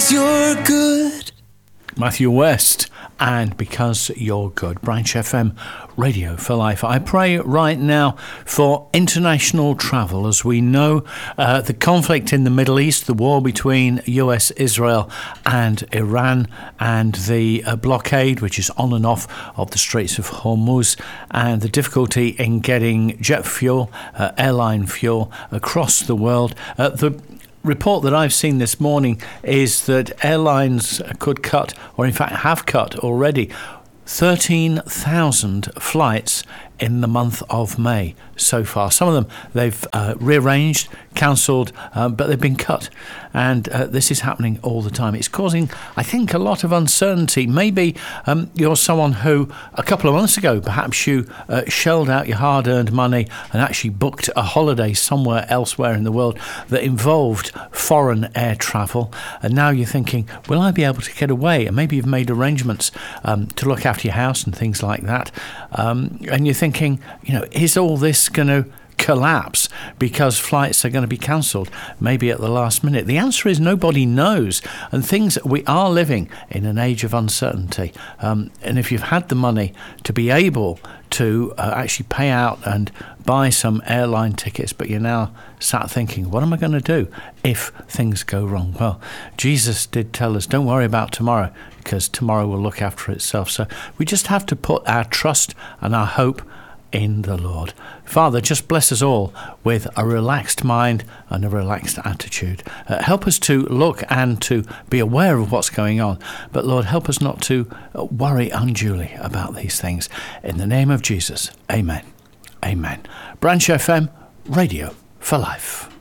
you're good. Matthew West, and Because You're Good. Branch FM, Radio for Life. I pray right now for international travel. As we know, the conflict in the Middle East, the war between US, Israel and Iran, and the blockade, which is on and off of the Straits of Hormuz, and the difficulty in getting jet fuel, airline fuel across the world. The report that I've seen this morning is that airlines could cut, or in fact have cut already, 13,000 flights in the month of May so far. Some of them they've rearranged, cancelled, but they've been cut. And this is happening all the time. It's causing, I think, a lot of uncertainty. Maybe you're someone who, a couple of months ago, perhaps you shelled out your hard-earned money and actually booked a holiday somewhere elsewhere in the world that involved foreign air travel. And now you're thinking, will I be able to get away? And maybe you've made arrangements to look after your house and things like that. And you're thinking, is all this going to collapse because flights are going to be cancelled maybe at the last minute? The answer is nobody knows, and we are living in an age of uncertainty, and if you've had the money to be able to actually pay out and buy some airline tickets, but you're now sat thinking, what am I going to do if things go wrong? Well, Jesus did tell us, don't worry about tomorrow, because tomorrow will look after itself. So we just have to put our trust and our hope in the Lord. Father, just bless us all with a relaxed mind and a relaxed attitude. Help us to look and to be aware of what's going on. But Lord, help us not to worry unduly about these things. In the name of Jesus, amen. Amen. Branch FM, Radio for Life.